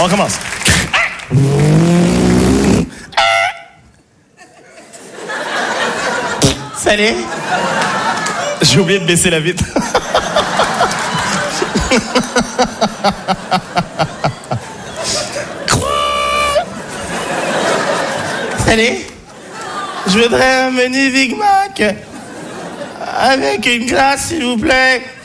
On recommence. Salut. J'ai oublié de baisser la vitre. Salut. Je voudrais un menu Big Mac avec une glace, s'il vous plaît.